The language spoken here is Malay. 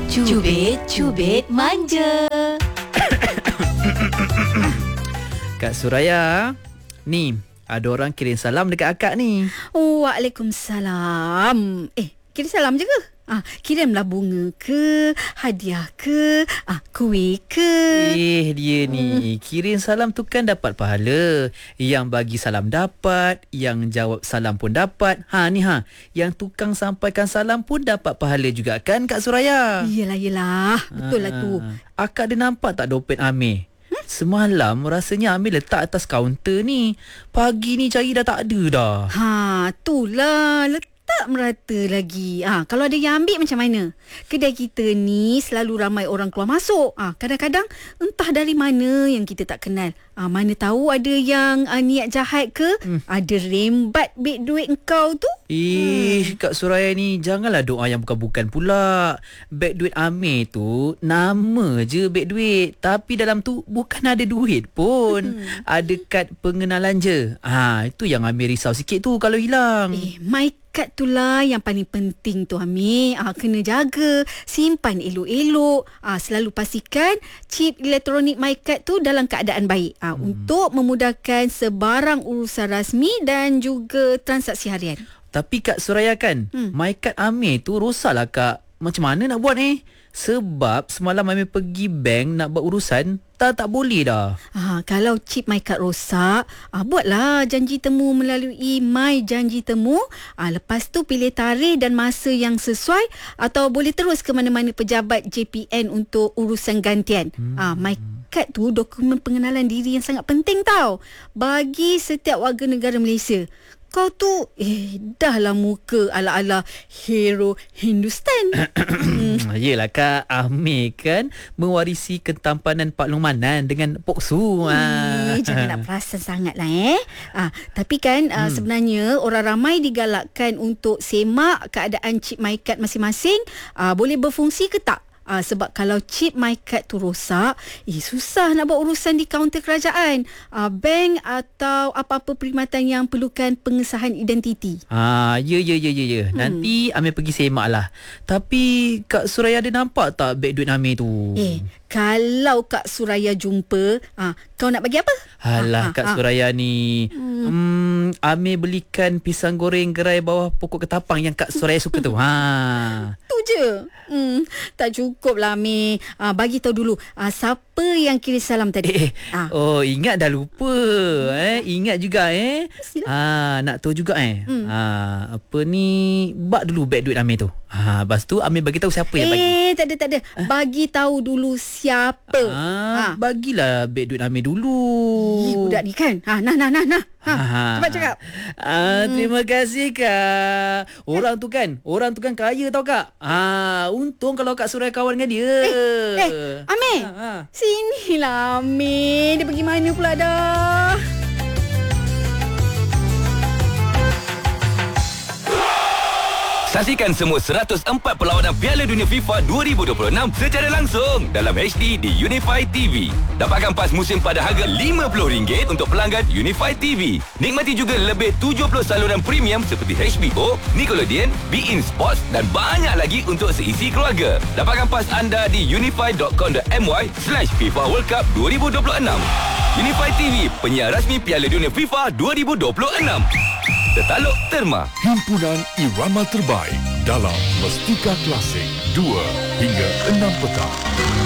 Cubit manja. Kak Suraya, ni ada orang kirim salam dekat akak ni. Waalaikumsalam. Kirim salam je ke? Kirimlah bunga ke, hadiah ke, kuih ke. Dia ni kirim salam tu kan dapat pahala. Yang bagi salam dapat, yang jawab salam pun dapat. Yang tukang sampaikan salam pun dapat pahala juga kan Kak Suraya? Yelah. Betul lah tu. Akak ada nampak tak dompet Amir? Semalam rasanya Amir letak atas kaunter ni. Pagi ni cari dah tak ada dah. Itulah. Tak merata lagi. Kalau ada yang ambil macam mana? Kedai kita ni selalu ramai orang keluar masuk. Kadang-kadang entah dari mana yang kita tak kenal. Mana tahu ada yang niat jahat ke? Ada rembat beg duit engkau tu. Kak Suraya ni janganlah doa yang bukan-bukan pula. Beg duit Amir tu nama je beg duit, tapi dalam tu bukan ada duit pun. Ada kad pengenalan je. Itu yang Amir risau sikit tu kalau hilang. My card tu lah yang paling penting tu Amir. Kena jaga, simpan elok-elok. Selalu pastikan chip elektronik My Card tu dalam keadaan baik. Untuk memudahkan sebarang urusan rasmi dan juga transaksi harian. Tapi Kak Suraya kan, My Card Amir tu rosak lah Kak. Macam mana nak buat ni? Sebab semalam Amir pergi bank nak buat urusan, tak boleh dah. Kalau chip My Card rosak, buatlah janji temu melalui My Janji Temu. Lepas tu pilih tarikh dan masa yang sesuai, atau boleh terus ke mana-mana pejabat JPN untuk urusan gantian. My Card tu dokumen pengenalan diri yang sangat penting tau, bagi setiap warga negara Malaysia. Kau tu dah lah muka ala-ala hero Hindustan. Yelah Kak, Amir kan mewarisi ketampanan Pak Lumanan dengan Pok Su. Jangan nak perasan sangat lah Tapi kan sebenarnya orang ramai digalakkan untuk semak keadaan chip My Card masing-masing. Boleh berfungsi ke tak? Sebab kalau chip My Card tu rosak, susah nak buat urusan di kaunter kerajaan, bank atau apa-apa perkhidmatan yang perlukan pengesahan identiti. Ya. Nanti Amir pergi semak lah. Tapi Kak Suraya ada nampak tak beg duit Amir tu? Kalau Kak Suraya jumpa, kau nak bagi apa? Alah Kak Suraya ni. Amir belikan pisang goreng gerai bawah pokok ketapang yang Kak Suraya suka tu. Tu je. Tak cukup lah Amir. Bagi tahu dulu siapa yang kirim salam tadi. Ingat dah lupa. Ingat juga nak tahu juga apa ni, bak dulu beg duit Amir tu. Lepas tu Amir bagi tahu siapa yang bagi. Tak ada. Bagi tahu dulu siapa. Bagilah beg duit Amir dulu. Budak ni kan. Nah. Cepat cakap. Terima kasih Kak. Orang tu kan kaya tau Kak. Untung kalau Kak Suraya kawan dengan dia. Amir. Sinilah Amir. Dia pergi mana pula dah? Saksikan semua 104 perlawanan Piala Dunia FIFA 2026 secara langsung dalam HD di Unify TV. Dapatkan pas musim pada harga RM50 untuk pelanggan Unify TV. Nikmati juga lebih 70 saluran premium seperti HBO, Nickelodeon, beIN Sports dan banyak lagi untuk seisi keluarga. Dapatkan pas anda di unify.com.my/FIFA World Cup 2026. Unify TV, penyiar rasmi Piala Dunia FIFA 2026. Detaluk Terma. Himpunan Irama Terbaik dalam Mestika Klasik 2 hingga 6 petang.